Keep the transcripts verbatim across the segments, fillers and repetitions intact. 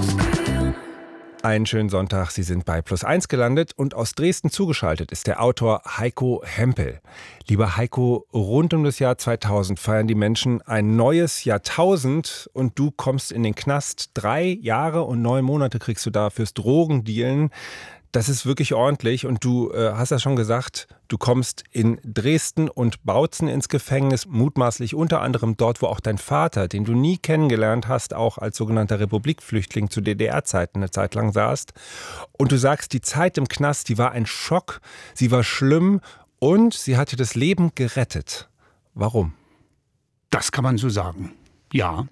Einen schönen Sonntag, Sie sind bei Plus eins gelandet und aus Dresden zugeschaltet ist der Autor Heiko Hempel. Lieber Heiko, rund um das Jahr zweitausend feiern die Menschen ein neues Jahrtausend und du kommst in den Knast. Drei Jahre und neun Monate kriegst du da fürs Drogendealen. Das ist wirklich ordentlich und du äh, hast ja schon gesagt, du kommst in Dresden und Bautzen ins Gefängnis, mutmaßlich unter anderem dort, wo auch dein Vater, den du nie kennengelernt hast, auch als sogenannter Republikflüchtling zu D D R-Zeiten eine Zeit lang saßt. Und du sagst, die Zeit im Knast, die war ein Schock, sie war schlimm und sie hat dir das Leben gerettet. Warum? Das kann man so sagen, ja.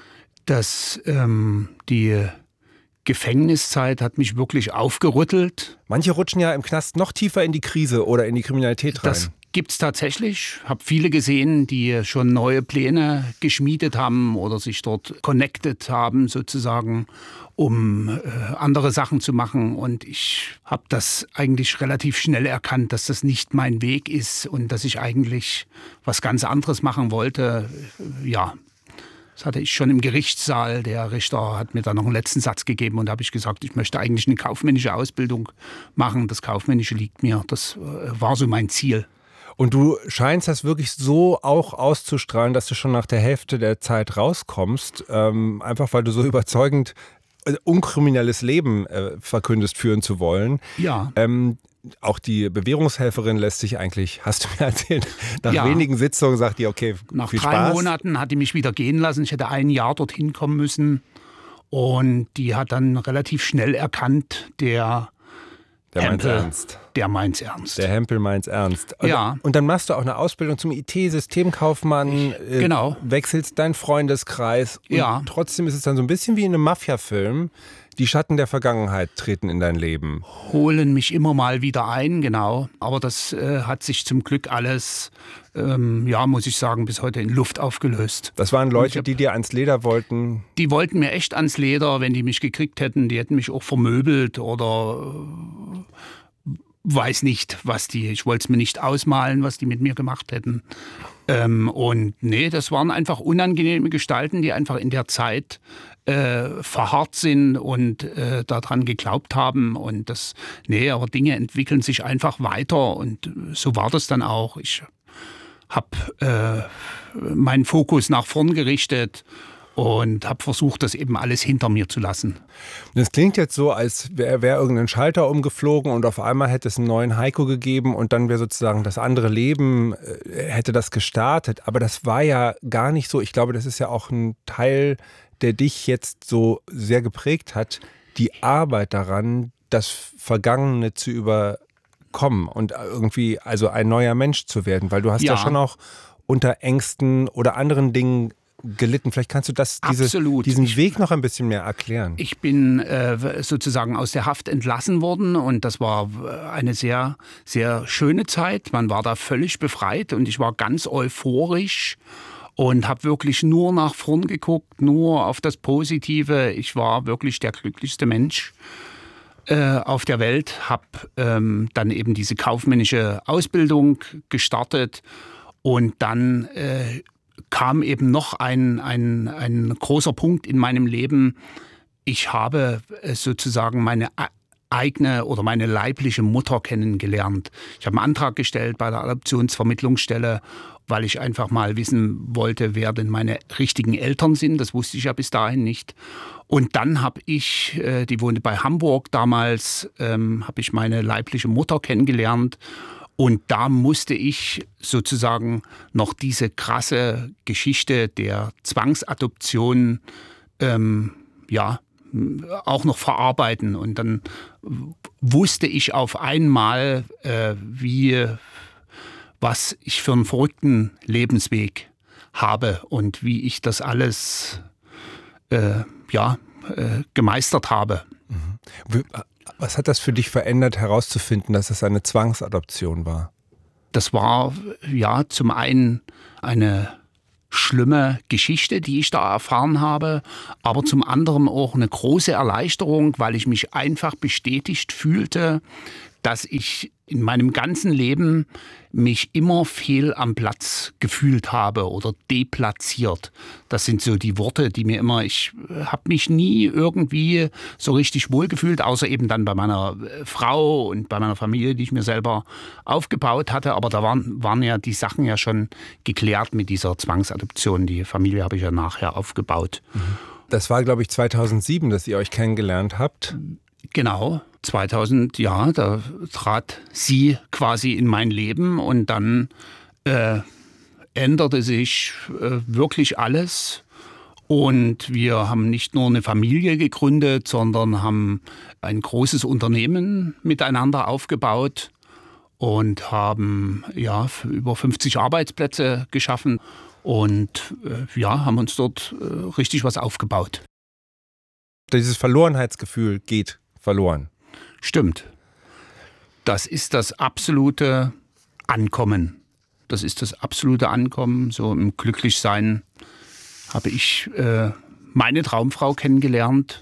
Dass ähm, die Gefängniszeit hat mich wirklich aufgerüttelt. Manche rutschen ja im Knast noch tiefer in die Krise oder in die Kriminalität rein. Das gibt's tatsächlich. Ich habe viele gesehen, die schon neue Pläne geschmiedet haben oder sich dort connected haben sozusagen, um äh, andere Sachen zu machen. Und ich habe das eigentlich relativ schnell erkannt, dass das nicht mein Weg ist und dass ich eigentlich was ganz anderes machen wollte. Ja. Das hatte ich schon im Gerichtssaal. Der Richter hat mir dann noch einen letzten Satz gegeben und da habe ich gesagt, ich möchte eigentlich eine kaufmännische Ausbildung machen. Das Kaufmännische liegt mir. Das war so mein Ziel. Und du scheinst das wirklich so auch auszustrahlen, dass du schon nach der Hälfte der Zeit rauskommst, ähm, einfach weil du so überzeugend äh, unkriminelles Leben äh, verkündest, führen zu wollen. Ja. Ähm, Auch die Bewährungshelferin lässt sich eigentlich, hast du mir erzählt, nach ja. wenigen Sitzungen sagt die, okay, nach viel drei Spaß. Monaten hat die mich wieder gehen lassen. Ich hätte ein Jahr dorthin kommen müssen. Und die hat dann relativ schnell erkannt, der, der meint's Hempel, ernst. Der meint's ernst. Der Hempel meint's ernst. Und, ja. und dann machst du auch eine Ausbildung zum I T-Systemkaufmann, äh, genau. wechselst deinen Freundeskreis. Und ja. trotzdem ist es dann so ein bisschen wie in einem Mafia-Film. Die Schatten der Vergangenheit treten in dein Leben. Holen mich immer mal wieder ein, genau. Aber das äh, hat sich zum Glück alles, ähm, ja, muss ich sagen, bis heute in Luft aufgelöst. Das waren Leute, hab, die dir ans Leder wollten? Die wollten mir echt ans Leder, wenn die mich gekriegt hätten. Die hätten mich auch vermöbelt oder äh, weiß nicht, was die, ich wollte es mir nicht ausmalen, was die mit mir gemacht hätten. Ähm, und nee, das waren einfach unangenehme Gestalten, die einfach in der Zeit äh, verharrt sind und äh, daran geglaubt haben. Und das, nee, aber Dinge entwickeln sich einfach weiter und so war das dann auch. Ich habe äh, meinen Fokus nach vorn gerichtet und habe versucht, das eben alles hinter mir zu lassen. Das klingt jetzt so, als wäre wär irgendein Schalter umgeflogen und auf einmal hätte es einen neuen Heiko gegeben und dann wäre sozusagen das andere Leben, äh, hätte das gestartet. Aber das war ja gar nicht so. Ich glaube, das ist ja auch ein Teil, der dich jetzt so sehr geprägt hat, die Arbeit daran, das Vergangene zu überkommen und irgendwie also ein neuer Mensch zu werden. Weil du hast ja, ja schon auch unter Ängsten oder anderen Dingen gelitten. Vielleicht kannst du das, diese, diesen Weg noch ein bisschen mehr erklären. Ich bin äh, sozusagen aus der Haft entlassen worden und das war eine sehr, sehr schöne Zeit. Man war da völlig befreit und ich war ganz euphorisch und habe wirklich nur nach vorn geguckt, nur auf das Positive. Ich war wirklich der glücklichste Mensch äh, auf der Welt, habe ähm, dann eben diese kaufmännische Ausbildung gestartet und dann äh, kam eben noch ein, ein, ein großer Punkt in meinem Leben. Ich habe sozusagen meine eigene oder meine leibliche Mutter kennengelernt. Ich habe einen Antrag gestellt bei der Adoptionsvermittlungsstelle, weil ich einfach mal wissen wollte, wer denn meine richtigen Eltern sind. Das wusste ich ja bis dahin nicht. Und dann habe ich, die wohnte bei Hamburg damals, ähm, habe ich meine leibliche Mutter kennengelernt. Und da musste ich sozusagen noch diese krasse Geschichte der Zwangsadoption ähm, ja, auch noch verarbeiten. Und dann wusste ich auf einmal, äh, wie, was ich für einen verrückten Lebensweg habe und wie ich das alles äh, ja, äh, gemeistert habe. Mhm. Was hat das für dich verändert, herauszufinden, dass es eine Zwangsadoption war? Das war ja zum einen eine schlimme Geschichte, die ich da erfahren habe, aber zum anderen auch eine große Erleichterung, weil ich mich einfach bestätigt fühlte, dass ich in meinem ganzen Leben mich immer fehl am Platz gefühlt habe oder deplatziert. Das sind so die Worte, die mir immer, ich habe mich nie irgendwie so richtig wohlgefühlt, außer eben dann bei meiner Frau und bei meiner Familie, die ich mir selber aufgebaut hatte. Aber da waren, waren ja die Sachen ja schon geklärt mit dieser Zwangsadoption. Die Familie habe ich ja nachher aufgebaut. Das war, glaube ich, zweitausendsieben, dass ihr euch kennengelernt habt. Genau, zweitausend, ja, da trat sie quasi in mein Leben und dann äh, änderte sich äh, wirklich alles. Und wir haben nicht nur eine Familie gegründet, sondern haben ein großes Unternehmen miteinander aufgebaut und haben ja über fünfzig Arbeitsplätze geschaffen und äh, ja, haben uns dort äh, richtig was aufgebaut. Dieses Verlorenheitsgefühl geht verloren. Stimmt. Das ist das absolute Ankommen. Das ist das absolute Ankommen. So im Glücklichsein habe ich äh, meine Traumfrau kennengelernt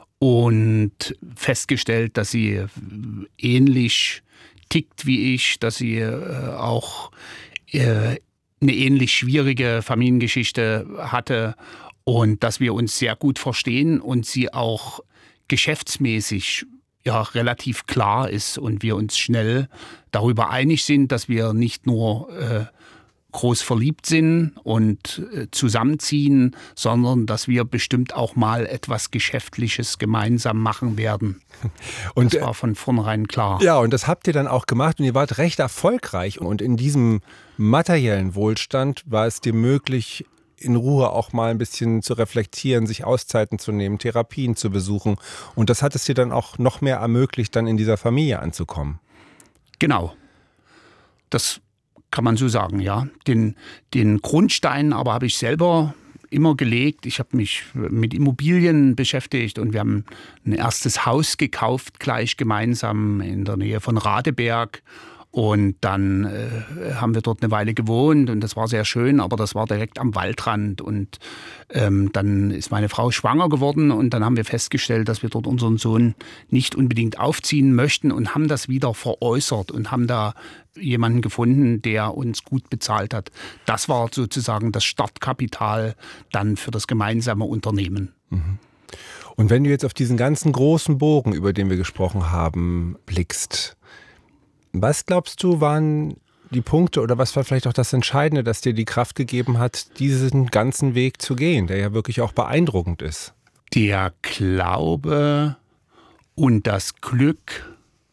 und festgestellt, dass sie ähnlich tickt wie ich, dass sie äh, auch äh, eine ähnlich schwierige Familiengeschichte hatte und dass wir uns sehr gut verstehen und sie auch geschäftsmäßig ja relativ klar ist und wir uns schnell darüber einig sind, dass wir nicht nur äh, groß verliebt sind und äh, zusammenziehen, sondern dass wir bestimmt auch mal etwas Geschäftliches gemeinsam machen werden. Und das war von vornherein klar. Ja, und das habt ihr dann auch gemacht und ihr wart recht erfolgreich. Und in diesem materiellen Wohlstand war es dir möglich, in Ruhe auch mal ein bisschen zu reflektieren, sich Auszeiten zu nehmen, Therapien zu besuchen. Und das hat es dir dann auch noch mehr ermöglicht, dann in dieser Familie anzukommen. Genau. Das kann man so sagen, ja. Den, den Grundstein aber habe ich selber immer gelegt. Ich habe mich mit Immobilien beschäftigt und wir haben ein erstes Haus gekauft, gleich gemeinsam in der Nähe von Radeberg. Und dann äh, haben wir dort eine Weile gewohnt und das war sehr schön, aber das war direkt am Waldrand. Und ähm, dann ist meine Frau schwanger geworden und dann haben wir festgestellt, dass wir dort unseren Sohn nicht unbedingt aufziehen möchten und haben das wieder veräußert und haben da jemanden gefunden, der uns gut bezahlt hat. Das war sozusagen das Startkapital dann für das gemeinsame Unternehmen. Mhm. Und wenn du jetzt auf diesen ganzen großen Bogen, über den wir gesprochen haben, blickst, was glaubst du, waren die Punkte oder was war vielleicht auch das Entscheidende, das dir die Kraft gegeben hat, diesen ganzen Weg zu gehen, der ja wirklich auch beeindruckend ist? Der Glaube und das Glück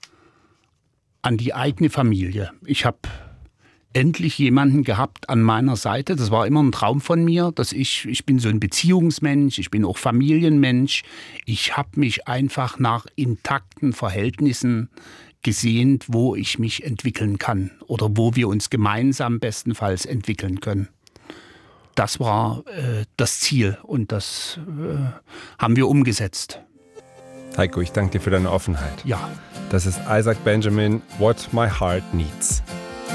an die eigene Familie. Ich habe endlich jemanden gehabt an meiner Seite. Das war immer ein Traum von mir, dass ich, ich bin so ein Beziehungsmensch, ich bin auch Familienmensch. Ich habe mich einfach nach intakten Verhältnissen gesehen, wo ich mich entwickeln kann oder wo wir uns gemeinsam bestenfalls entwickeln können. Das war äh, das Ziel und das äh, haben wir umgesetzt. Heiko, ich danke dir für deine Offenheit. Ja. Das ist Isaac Benjamin, What My Heart Needs.